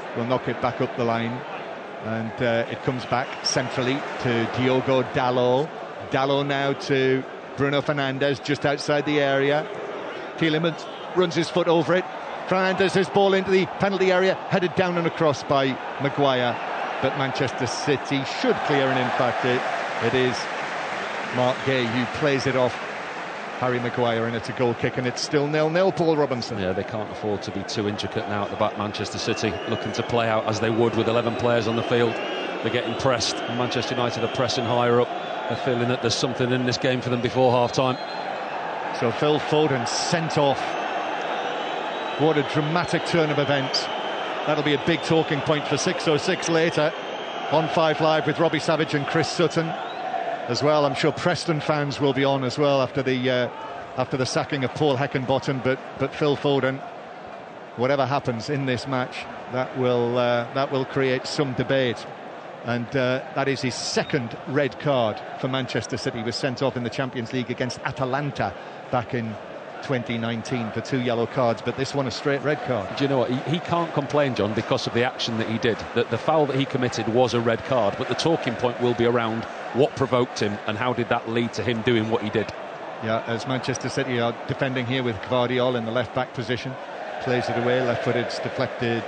will knock it back up the line, and it comes back centrally to Diogo Dalot. Dalot now to Bruno Fernandes, just outside the area. Tielemans runs his foot over it. Fernandes' ball into the penalty area, headed down and across by Maguire, but Manchester City should clear, and in fact it is Mark Gay who plays it off Harry Maguire, and it's a goal kick, and it's still 0-0, Paul Robinson. Yeah, they can't afford to be too intricate now at the back. Manchester City looking to play out as they would with 11 players on the field. They're getting pressed, and Manchester United are pressing higher up. They're feeling that there's something in this game for them before half-time. So Phil Foden sent off. What a dramatic turn of events. That'll be a big talking point for 606 later on 5 Live with Robbie Savage and Chris Sutton as well. I'm sure Preston fans will be on as well after the sacking of Paul Heckingbottom, but Phil Foden, whatever happens in this match, that will create some debate. And that is his second red card for Manchester City. He was sent off in the Champions League against Atalanta back in 2019 for 2 yellow cards, but this one a straight red card. Do you know what? He can't complain, John, because of the action that he did. The foul that he committed was a red card, but the talking point will be around what provoked him and how did that lead to him doing what he did. Yeah, as Manchester City are defending here with Gvardiol in the left-back position. Plays it away, left-footed, deflected.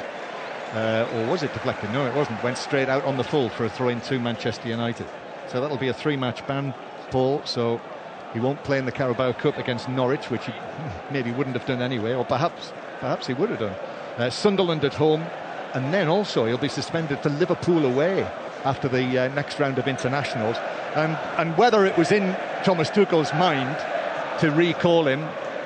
Or was it deflected? No, it wasn't. Went straight out on the full for a throw-in to Manchester United. So that'll be a 3-match ban, Paul. So he won't play in the Carabao Cup against Norwich, which he maybe wouldn't have done anyway, or perhaps he would have done. Sunderland at home, and then also he'll be suspended for Liverpool away after the next round of internationals. And whether it was in Thomas Tuchel's mind to recall him,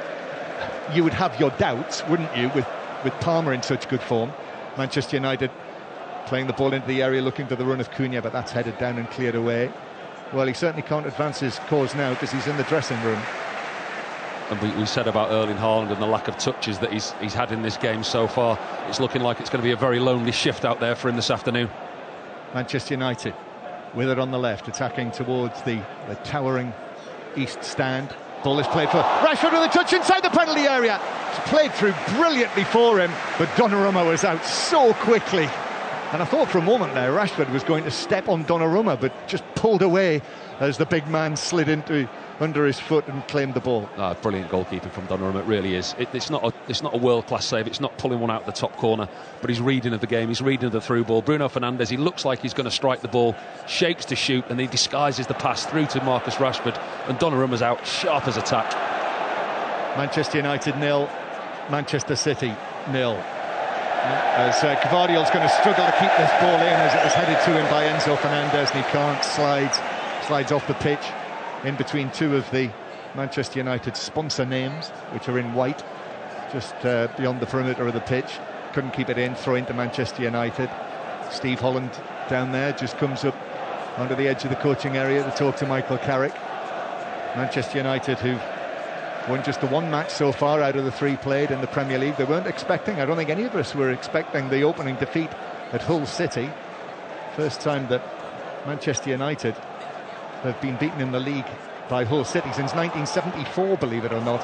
you would have your doubts, wouldn't you, with Palmer in such good form. Manchester United playing the ball into the area, looking for the run of Cunha, but that's headed down and cleared away. Well, he certainly can't advance his cause now because he's in the dressing room. And we said about Erling Haaland and the lack of touches that he's had in this game so far. It's looking like it's going to be a very lonely shift out there for him this afternoon. Manchester United with it on the left, attacking towards the towering east stand. Ball is played for Rashford with a touch inside the penalty area. It's played through brilliantly for him, but Donnarumma was out so quickly. And I thought for a moment there Rashford was going to step on Donnarumma, but just pulled away as the big man slid under his foot and claimed the ball. Brilliant goalkeeping from Donnarumma, it really is. It's not a world-class save, it's not pulling one out the top corner, but he's reading of the game, he's reading of the through ball. Bruno Fernandes, he looks like he's going to strike the ball, shapes to shoot, and he disguises the pass through to Marcus Rashford, and Donnarumma's out, sharp as a tack. Manchester United 0, Manchester City 0. As Gvardiol's going to struggle to keep this ball in as it was headed to him by Enzo Fernandez, and he can't. Slides off the pitch in between 2 of the Manchester United sponsor names, which are in white, just beyond the perimeter of the pitch. Couldn't keep it in, throw into Manchester United. Steve Holland down there just comes up onto the edge of the coaching area to talk to Michael Carrick. Manchester United, who've won just the 1 match so far out of the 3 played in the Premier League. They weren't expecting, I don't think any of us were expecting the opening defeat at Hull City. First time that Manchester United have been beaten in the league by Hull City since 1974, believe it or not.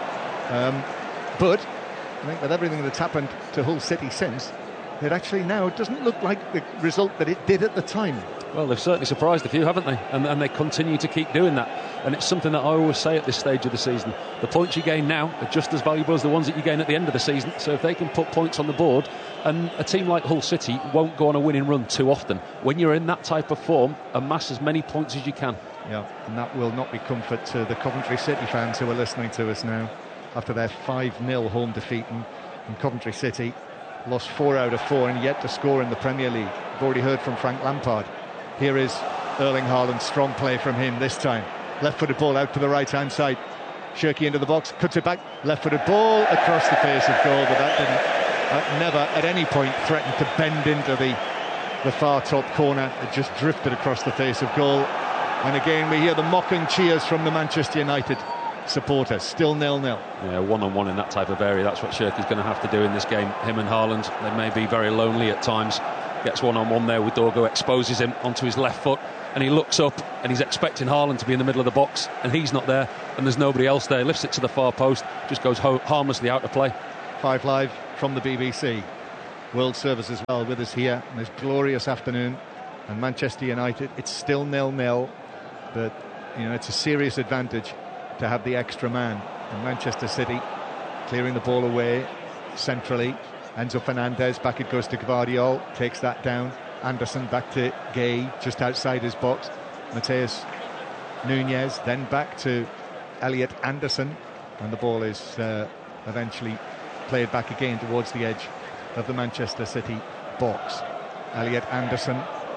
But I think with everything that's happened to Hull City since, it actually now doesn't look like the result that it did at the time. Well, they've certainly surprised a few, haven't they? And they continue to keep doing that. And it's something that I always say at this stage of the season. The points you gain now are just as valuable as the ones that you gain at the end of the season. So if they can put points on the board, and a team like Hull City won't go on a winning run too often. When you're in that type of form, amass as many points as you can. Yeah, and that will not be comfort to the Coventry City fans who are listening to us now after their 5-0 home defeat. And Coventry City lost 4 out of 4 and yet to score in the Premier League. We've already heard from Frank Lampard. Here is Erling Haaland, strong play from him this time. Left-footed ball out to the right-hand side. Shirky into the box, cuts it back. Left-footed ball across the face of goal, but that never at any point threatened to bend into the far top corner. It just drifted across the face of goal. And again, we hear the mocking cheers from the Manchester United supporters. Still 0-0. Yeah, one-on-one in that type of area. That's what Shirky's going to have to do in this game. Him and Haaland, they may be very lonely at times. Gets one-on-one there with Dorgo, exposes him onto his left foot, and he looks up and he's expecting Haaland to be in the middle of the box, and he's not there, and there's nobody else there. Lifts it to the far post, just goes harmlessly out to play. 5 Live from the BBC. World Service as well, with us here on this glorious afternoon. And Manchester United, it's still 0-0, but it's a serious advantage to have the extra man. And Manchester City clearing the ball away centrally. Enzo Fernandez, back it goes to Gvardiol, takes that down. Anderson back to Gay, just outside his box. Mateus Nunez, then back to Elliot Anderson, and the ball is eventually played back again towards the edge of the Manchester City box. Elliot Anderson,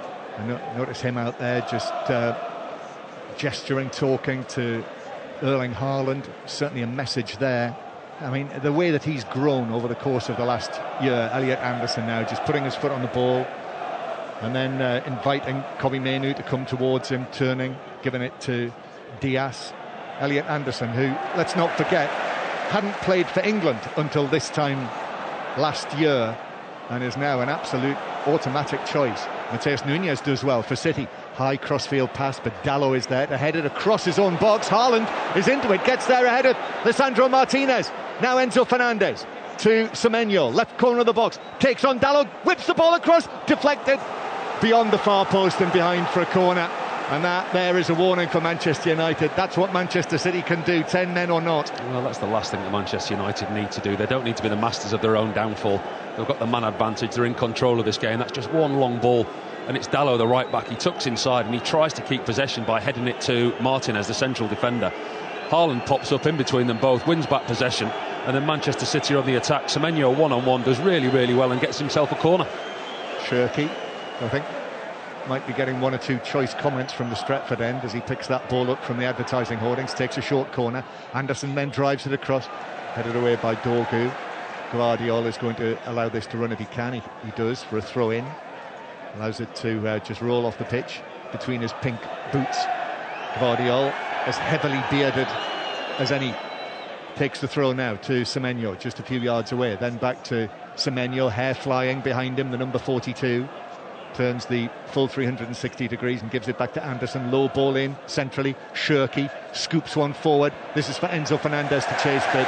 notice him out there just gesturing, talking to Erling Haaland. Certainly a message there. I mean, the way that he's grown over the course of the last year, Elliot Anderson now just putting his foot on the ball and then inviting Kobbie Mainoo to come towards him, turning, giving it to Diaz. Elliot Anderson, who, let's not forget, hadn't played for England until this time last year and is now an absolute automatic choice. Mateus Nunez does well for City. High crossfield pass, but Dalot is there to head it across his own box. Haaland is into it, gets there ahead of Lisandro Martinez. Now Enzo Fernandez to Semenyo, left corner of the box, takes on Dalot, whips the ball across, deflected beyond the far post and behind for a corner. And that there is a warning for Manchester United. That's what Manchester City can do, 10 men or not. Well, that's the last thing that Manchester United need to do. They don't need to be the masters of their own downfall. They've got the man advantage, they're in control of this game. That's just one long ball, and it's Dalot, the right back. He tucks inside and he tries to keep possession by heading it to Martinez, the central defender. Haaland pops up in between them both, wins back possession, and then Manchester City are on the attack. Semenyo one-on-one does really, really well and gets himself a corner. Shirky, I think, might be getting one or two choice comments from the Stretford end as he picks that ball up from the advertising hoardings, takes a short corner. Anderson then drives it across, headed away by Dorgu. Gvardiol is going to allow this to run if he can. He does for a throw-in. Allows it to just roll off the pitch between his pink boots. Gvardiol, as heavily bearded as any, takes the throw now to Semenyo, just a few yards away. Then back to Semenyo, hair flying behind him, the number 42. Turns the full 360 degrees and gives it back to Anderson. Low ball in centrally. Shirky scoops one forward. This is for Enzo Fernandez to chase, but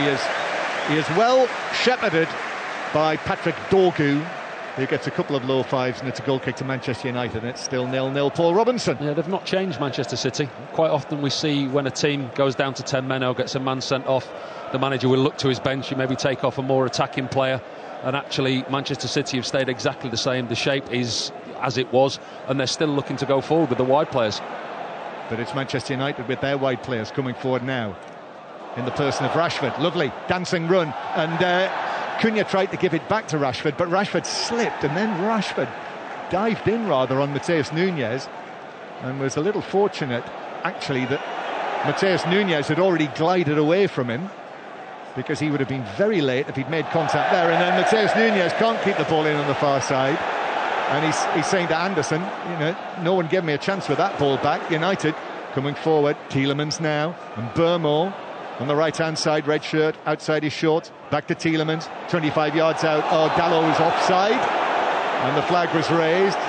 he is well shepherded by Patrick Dorgu, who gets a couple of low fives, and it's a goal kick to Manchester United, and it's still 0-0. Paul Robinson. Yeah, they've not changed Manchester City. Quite often we see when a team goes down to 10 men or gets a man sent off, the manager will look to his bench and maybe take off a more attacking player. And actually Manchester City have stayed exactly the same. The shape is as it was, and they're still looking to go forward with the wide players. But it's Manchester United with their wide players coming forward now in the person of Rashford. Lovely dancing run, and Cunha tried to give it back to Rashford, but Rashford slipped, and then Rashford dived in rather on Mateus Nunez and was a little fortunate actually that Mateus Nunez had already glided away from him, because he would have been very late if he'd made contact there. And then Mateus Nunez can't keep the ball in on the far side, and he's saying to Anderson, no one gave me a chance with that ball back. United coming forward. Tielemans now, and Burmo on the right hand side, red shirt outside his shorts, back to Tielemans, 25 yards out. Oh, Dalot was offside and the flag was raised,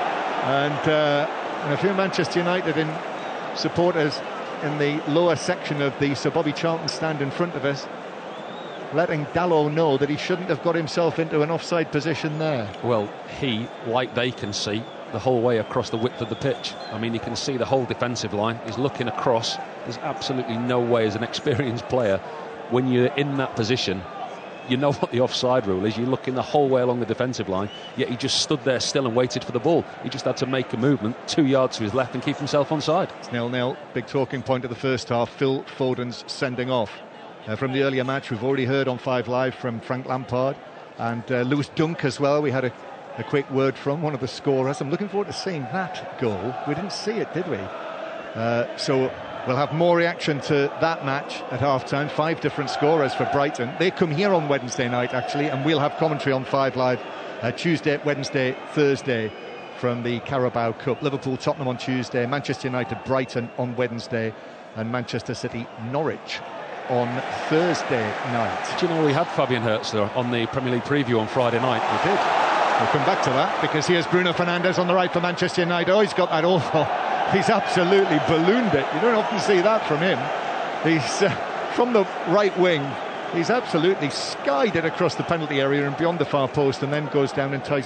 and a few Manchester United supporters in the lower section of the Sir Bobby Charlton stand in front of us, letting Dalot know that he shouldn't have got himself into an offside position there. Well, he, like they can see, the whole way across the width of the pitch. I mean, he can see the whole defensive line. He's looking across. There's absolutely no way, as an experienced player, when you're in that position, you know what the offside rule is. You're looking the whole way along the defensive line, yet he just stood there still and waited for the ball. He just had to make a movement 2 yards to his left and keep himself onside. It's 0-0. Big talking point of the first half, Phil Foden's sending off. From the earlier match, we've already heard on 5 Live from Frank Lampard and Lewis Dunk as well. We had a quick word from one of the scorers. I'm looking forward to seeing that goal. We didn't see it, did we? So we'll have more reaction to that match at half-time. 5 different scorers for Brighton. They come here on Wednesday night, actually, and we'll have commentary on 5 Live Tuesday, Wednesday, Thursday from the Carabao Cup. Liverpool, Tottenham on Tuesday, Manchester United, Brighton on Wednesday, and Manchester City, Norwich on Thursday night. Do you know we had Fabian Hertzler on the Premier League preview on Friday night? We did. We'll come back to that, because here's Bruno Fernandes on the right for Manchester United. Oh, he's got that awful. He's absolutely ballooned it. You don't often see that from him. He's from the right wing. He's absolutely skied it across the penalty area and beyond the far post, and then goes down and ties